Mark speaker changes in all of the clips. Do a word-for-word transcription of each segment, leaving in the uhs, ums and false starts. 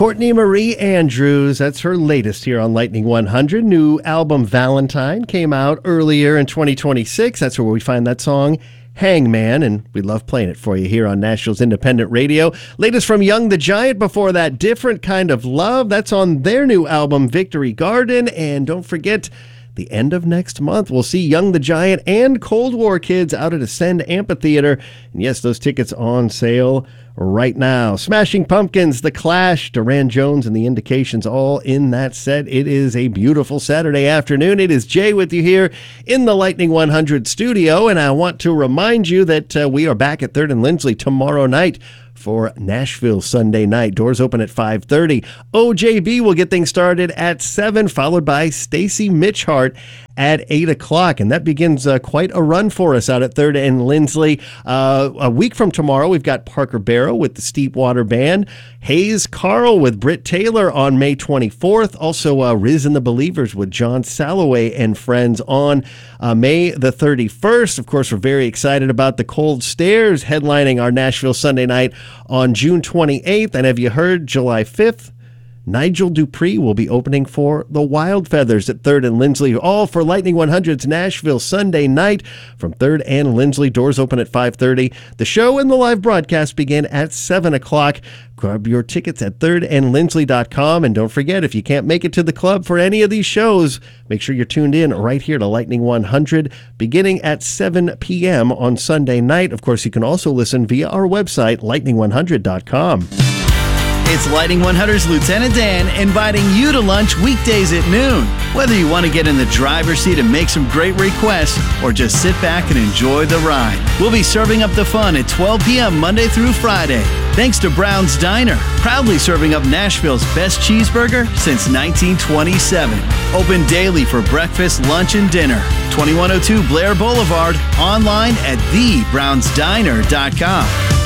Speaker 1: Courtney Marie Andrews, that's her latest here on Lightning one hundred. New album Valentine came out earlier in twenty twenty-six. That's where we find that song, Hangman, and we love playing it for you here on Nashville's Independent Radio. Latest from Young the Giant before that, Different Kind of Love. That's on their new album, Victory Garden. And don't forget, the end of next month, we'll see Young the Giant and Cold War Kids out at Ascend Amphitheater. And yes, those tickets on sale right now. Smashing Pumpkins, The Clash, Duran Jones, and The Indications all in that set. It is a beautiful Saturday afternoon. It is Jay with you here in the Lightning one hundred studio, and I want to remind you that uh, we are back at third and Lindsley tomorrow night for Nashville Sunday Night. Doors open at five thirty. O J B will get things started at seven, followed by Stacy Mitchhart at eight o'clock. And that begins uh, quite a run for us out at third and Lindsley. Uh, a week from tomorrow, we've got Parker Barrow with the Steepwater Band, Hayes Carl with Britt Taylor on May twenty-fourth. Also, uh, Riz and the Believers with John Salloway and friends on uh, May the thirty-first. Of course, we're very excited about the Cold Stairs headlining our Nashville Sunday Night on June twenty-eighth. And have you heard, July fifth? Nigel Dupree will be opening for the Wild Feathers at third and Lindsley, all for Lightning one hundred's Nashville Sunday Night from third and Lindsley. Doors open at five thirty. The show and the live broadcast begin at seven o'clock. Grab your tickets at third and lindsley dot com. And don't forget, if you can't make it to the club for any of these shows, make sure you're tuned in right here to Lightning one hundred beginning at seven p.m. on Sunday night. Of course, you can also listen via our website, lightning one hundred dot com.
Speaker 2: It's Lightning one hundred's Lieutenant Dan inviting you to lunch weekdays at noon. Whether you want to get in the driver's seat and make some great requests or just sit back and enjoy the ride, we'll be serving up the fun at twelve p.m. Monday through Friday. Thanks to Brown's Diner, proudly serving up Nashville's best cheeseburger since nineteen twenty-seven. Open daily for breakfast, lunch, and dinner. twenty-one oh two Blair Boulevard, online at the browns diner dot com.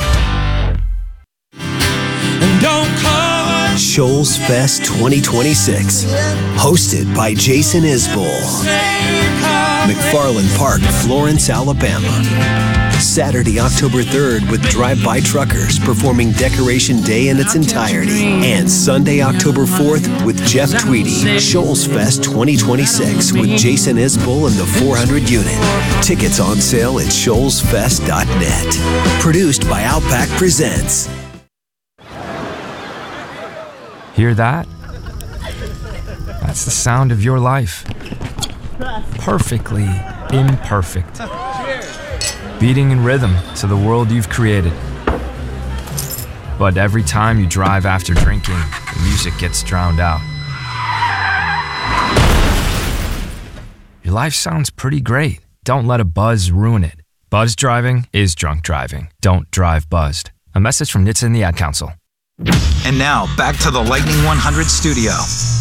Speaker 3: Don't call
Speaker 4: Shoals Fest twenty twenty-six, hosted by Jason Isbell. McFarland Park, Florence, Alabama. Saturday, October third, with Drive-By Truckers performing Decoration Day in its entirety. And Sunday, October fourth, with Jeff Tweedy. Shoals Fest twenty twenty-six with Jason Isbell and the four hundred unit. Tickets on sale at shoals fest dot net. Produced by Outback Presents.
Speaker 5: Hear that? That's the sound of your life. Perfectly imperfect. Beating in rhythm to the world you've created. But every time you drive after drinking, the music gets drowned out. Your life sounds pretty great. Don't let a buzz ruin it. Buzz driving is drunk driving. Don't drive buzzed. A message from N H T S A and the Ad Council.
Speaker 6: And now, back to the Lightning one hundred studio.